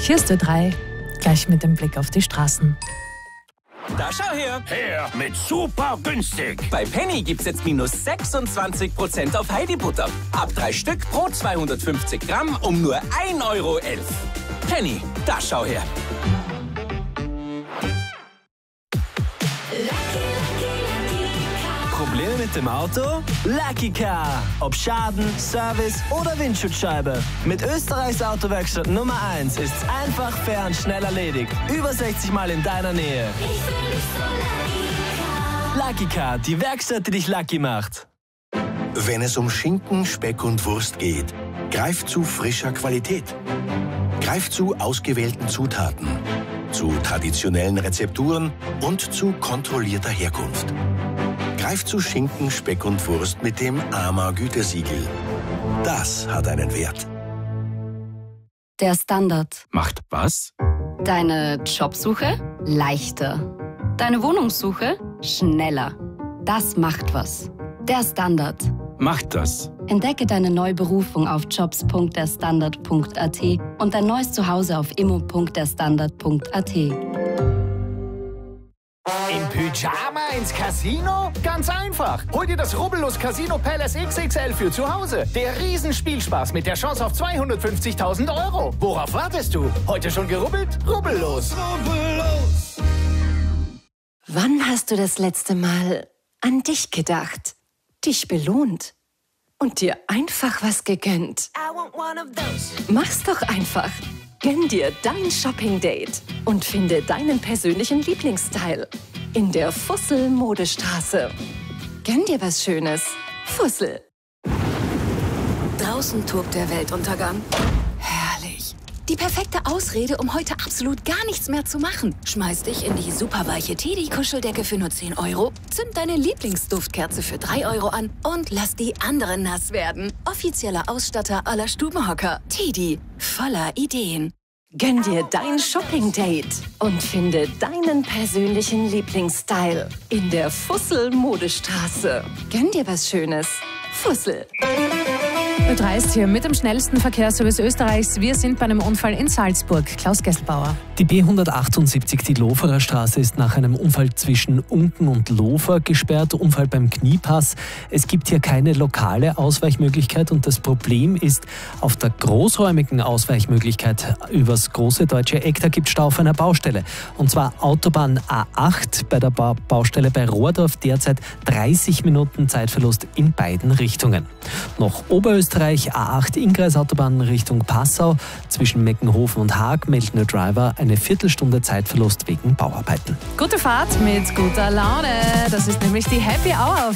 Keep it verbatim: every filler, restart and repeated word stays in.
Hier ist Ö drei, gleich mit dem Blick auf die Straßen. Da schau her! Her mit super günstig! Bei Penny gibt's jetzt minus sechsundzwanzig Prozent auf Heidi-Butter. Ab drei Stück pro zweihundertfünfzig Gramm um nur ein Euro elf. Penny, da schau her! Probleme mit dem Auto? Lucky Car. Ob Schaden, Service oder Windschutzscheibe. Mit Österreichs Autowerkstatt Nummer eins ist's einfach, fair und schnell erledigt. Über sechzig Mal in deiner Nähe. Lucky Car, die Werkstatt, die dich lucky macht. Wenn es um Schinken, Speck und Wurst geht, greift zu frischer Qualität. Greift zu ausgewählten Zutaten, zu traditionellen Rezepturen und zu kontrollierter Herkunft. Greift zu Schinken, Speck und Wurst mit dem A M A-Gütesiegel. Das hat einen Wert. Der Standard. Macht was? Deine Jobsuche leichter. Deine Wohnungssuche schneller. Das macht was. Der Standard. Macht das. Entdecke deine neue Berufung auf jobs punkt der standard punkt a t und dein neues Zuhause auf immo punkt der standard punkt a t. Im Pyjama ins Casino? Ganz einfach. Hol dir das Rubbellos Casino Palace X X L für zu Hause. Der Riesenspielspaß mit der Chance auf zweihundertfünfzigtausend Euro. Worauf wartest du? Heute schon gerubbelt? Rubbellos. Rubbellos. Wann hast du das letzte Mal an dich gedacht, dich belohnt und dir einfach was gegönnt? Mach's doch einfach. Gönn dir dein Shopping-Date und finde deinen persönlichen Lieblingsstyle in der Fussel-Modestraße. Gönn dir was Schönes. Fussel. Draußen tobt der Weltuntergang. Herrlich. Die perfekte Ausrede, um heute absolut gar nichts mehr zu machen. Schmeiß dich in die superweiche Teddy-Kuscheldecke für nur zehn Euro, zünd deine Lieblingsduftkerze für drei Euro an und lass die anderen nass werden. Offizieller Ausstatter aller Stubenhocker. Teddy. Voller Ideen. Gönn dir dein Shopping-Date und finde deinen persönlichen Lieblingsstyle in der Fussel-Modestraße. Gönn dir was Schönes. Fussel. Ö drei ist hier mit dem schnellsten Verkehrsservice Österreichs. Wir sind bei einem Unfall in Salzburg. Klaus Gesselbauer. Die B hundertachtundsiebzig, die Loferer Straße, ist nach einem Unfall zwischen Unken und Lofer gesperrt. Unfall beim Kniepass. Es gibt hier keine lokale Ausweichmöglichkeit und das Problem ist, auf der großräumigen Ausweichmöglichkeit übers große deutsche Eck, da gibt es Stau auf einer Baustelle. Und zwar Autobahn A acht bei der ba- Baustelle bei Rohrdorf. Derzeit dreißig Minuten Zeitverlust in beiden Richtungen. Noch Oberösterreich, A acht Inngreisautobahn Richtung Passau. Zwischen Meckenhofen und Haag meldet der Driver eine Viertelstunde Zeitverlust wegen Bauarbeiten. Gute Fahrt mit guter Laune. Das ist nämlich die Happy Hour.